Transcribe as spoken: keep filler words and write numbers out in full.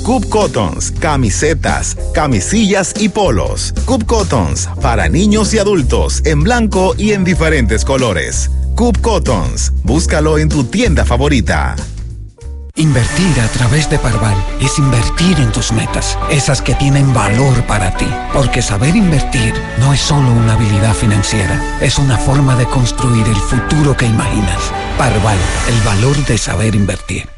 Coop Cottons, camisetas, camisillas y polos. Coop Cottons, para niños y adultos, en blanco y en diferentes colores. Coop Cottons, búscalo en tu tienda favorita. Invertir a través de Parval es invertir en tus metas, esas que tienen valor para ti. Porque saber invertir no es solo una habilidad financiera, es una forma de construir el futuro que imaginas. Parval, el valor de saber invertir.